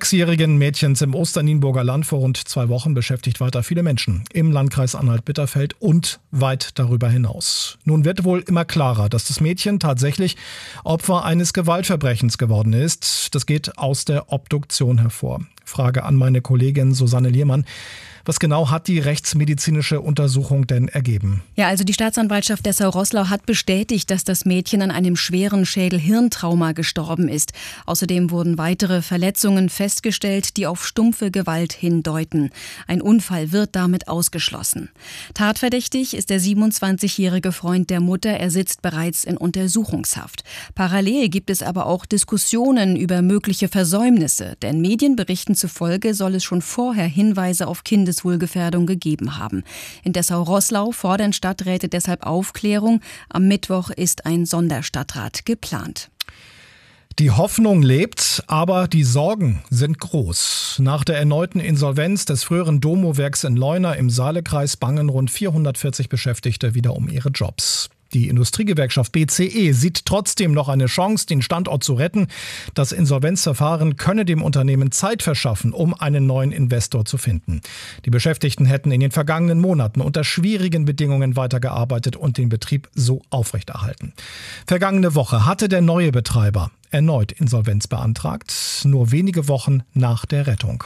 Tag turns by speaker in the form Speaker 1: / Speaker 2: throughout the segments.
Speaker 1: 6-jährigen Mädchens im Osternienburger Land vor rund 2 Wochen beschäftigt weiter viele Menschen im Landkreis Anhalt-Bitterfeld und weit darüber hinaus. Nun wird wohl immer klarer, dass das Mädchen tatsächlich Opfer eines Gewaltverbrechens geworden ist. Das geht aus der Obduktion hervor. Frage an meine Kollegin Susanne Liermann. Was genau hat die rechtsmedizinische Untersuchung denn ergeben?
Speaker 2: Ja, also die Staatsanwaltschaft Dessau-Roßlau hat bestätigt, dass das Mädchen an einem schweren Schädel-Hirntrauma gestorben ist. Außerdem wurden weitere Verletzungen festgestellt, die auf stumpfe Gewalt hindeuten. Ein Unfall wird damit ausgeschlossen. Tatverdächtig ist der 27-jährige Freund der Mutter. Er sitzt bereits in Untersuchungshaft. Parallel gibt es aber auch Diskussionen über mögliche Versäumnisse. Denn Medienberichten zufolge soll es schon vorher Hinweise auf Kindeswohlgefährdung gegeben haben. In Dessau-Roßlau fordern Stadträte deshalb Aufklärung. Am Mittwoch ist ein Sonderstadtrat geplant.
Speaker 1: Die Hoffnung lebt, aber die Sorgen sind groß. Nach der erneuten Insolvenz des früheren Domo-Werks in Leuna im Saalekreis bangen rund 440 Beschäftigte wieder um ihre Jobs. Die Industriegewerkschaft BCE sieht trotzdem noch eine Chance, den Standort zu retten. Das Insolvenzverfahren könne dem Unternehmen Zeit verschaffen, um einen neuen Investor zu finden. Die Beschäftigten hätten in den vergangenen Monaten unter schwierigen Bedingungen weitergearbeitet und den Betrieb so aufrechterhalten. Vergangene Woche hatte der neue Betreiber erneut Insolvenz beantragt, nur wenige Wochen nach der Rettung.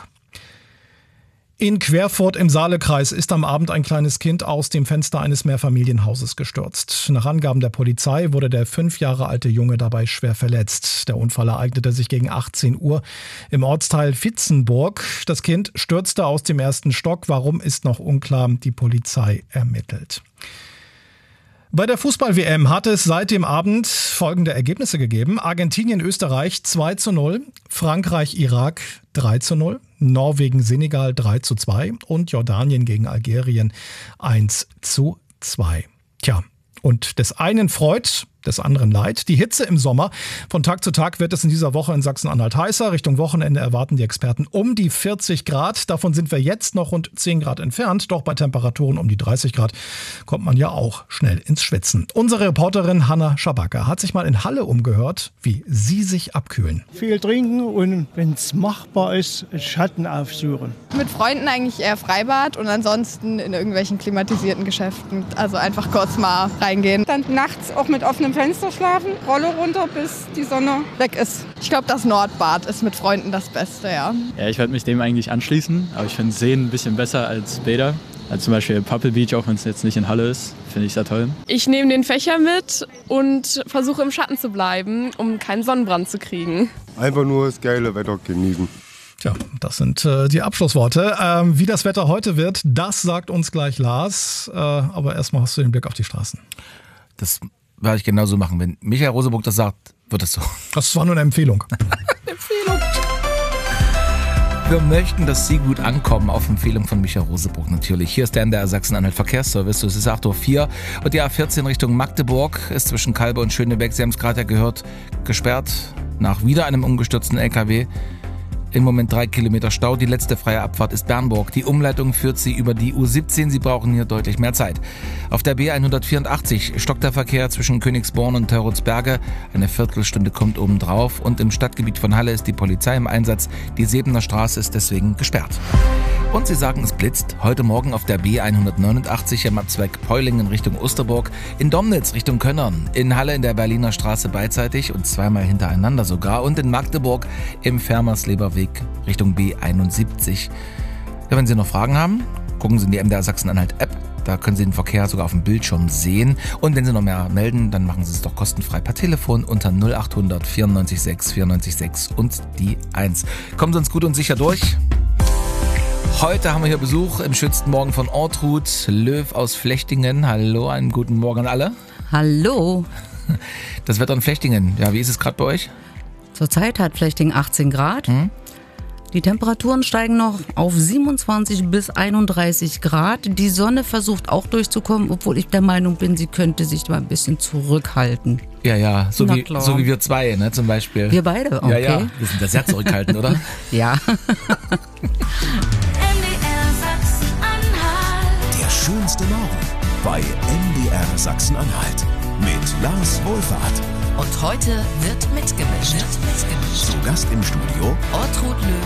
Speaker 1: In Querfurt im Saalekreis ist am Abend ein kleines Kind aus dem Fenster eines Mehrfamilienhauses gestürzt. Nach Angaben der Polizei wurde der 5 Jahre alte Junge dabei schwer verletzt. Der Unfall ereignete sich gegen 18 Uhr im Ortsteil Vitzenburg. Das Kind stürzte aus dem ersten Stock. Warum, ist noch unklar. Die Polizei ermittelt. Bei der Fußball-WM hat es seit dem Abend folgende Ergebnisse gegeben. Argentinien-Österreich 2:0, Frankreich-Irak 3:0, Norwegen-Senegal 3:2 und Jordanien gegen Algerien 1:2. Tja, und des einen freut, des anderen leid. Die Hitze im Sommer. Von Tag zu Tag wird es in dieser Woche in Sachsen-Anhalt heißer. Richtung Wochenende erwarten die Experten um die 40 Grad. Davon sind wir jetzt noch rund 10 Grad entfernt. Doch bei Temperaturen um die 30 Grad kommt man ja auch schnell ins Schwitzen. Unsere Reporterin Hanna Schabacker hat sich mal in Halle umgehört, wie sie sich abkühlen.
Speaker 3: Viel trinken und, wenn es machbar ist, Schatten aufsuchen.
Speaker 4: Mit Freunden eigentlich eher Freibad und ansonsten in irgendwelchen klimatisierten Geschäften. Also einfach kurz mal reingehen.
Speaker 5: Dann nachts auch mit offenem Fenster schlafen, Rolle runter, bis die Sonne weg ist.
Speaker 4: Ich glaube, das Nordbad ist mit Freunden das Beste, ja.
Speaker 6: Ja, ich werde mich dem eigentlich anschließen, aber ich finde Seen ein bisschen besser als Bäder. Also zum Beispiel Puppel Beach, auch wenn es jetzt nicht in Halle ist, finde ich sehr toll.
Speaker 7: Ich nehme den Fächer mit und versuche im Schatten zu bleiben, um keinen Sonnenbrand zu kriegen.
Speaker 8: Einfach nur das geile Wetter genießen.
Speaker 1: Tja, das sind die Abschlussworte. Wie das Wetter heute wird, das sagt uns gleich Lars. Aber erstmal hast du den Blick auf die Straßen.
Speaker 9: Das werde ich genauso machen. Wenn Michael Roseburg das sagt, wird es so.
Speaker 1: Das war nur eine Empfehlung.
Speaker 9: Empfehlung. Wir möchten, dass Sie gut ankommen, auf Empfehlung von Michael Roseburg natürlich. Hier ist der NDR Sachsen-Anhalt Verkehrsservice. Es ist 8:04 Uhr und die A14 Richtung Magdeburg ist zwischen Kalbe und Schönebeck, Sie haben es gerade ja gehört, gesperrt nach wieder einem umgestürzten LKW. Im Moment 3 Kilometer Stau. Die letzte freie Abfahrt ist Bernburg. Die Umleitung führt Sie über die U17. Sie brauchen hier deutlich mehr Zeit. Auf der B184 stockt der Verkehr zwischen Königsborn und Teuritzberge. Eine Viertelstunde kommt obendrauf. Und im Stadtgebiet von Halle ist die Polizei im Einsatz. Die Sebener Straße ist deswegen gesperrt. Und Sie sagen, es blitzt. Heute Morgen auf der B189 am Abzweig Peulingen Richtung Osterburg. In Domnitz Richtung Könnern. In Halle in der Berliner Straße beidseitig und zweimal hintereinander sogar. Und in Magdeburg im Fermersleberweg Richtung B71. Ja, wenn Sie noch Fragen haben, gucken Sie in die MDR Sachsen-Anhalt App. Da können Sie den Verkehr sogar auf dem Bildschirm sehen. Und wenn Sie noch mehr melden, dann machen Sie es doch kostenfrei per Telefon unter 0800 94 6 94 6 und die 1. Kommen Sie uns gut und sicher durch. Heute haben wir hier Besuch im schönsten Morgen von Ortrud Löw aus Flechtingen. Hallo, einen guten Morgen an alle.
Speaker 10: Hallo.
Speaker 9: Das Wetter in Flechtingen, ja, wie ist es gerade bei euch?
Speaker 10: Zurzeit hat Flechtingen 18 Grad. Die Temperaturen steigen noch auf 27 bis 31 Grad. Die Sonne versucht auch durchzukommen, obwohl ich der Meinung bin, sie könnte sich mal ein bisschen zurückhalten.
Speaker 9: Ja, so wie wir zwei, ne, zum Beispiel.
Speaker 10: Wir beide, okay.
Speaker 9: Ja, wir sind da sehr zurückhaltend, oder?
Speaker 10: Ja.
Speaker 11: Der schönste Morgen bei NDR Sachsen-Anhalt mit Lars Wohlfahrt.
Speaker 12: Und heute wird mitgemischt.
Speaker 11: Zu Gast im Studio
Speaker 12: Ortrud Löw.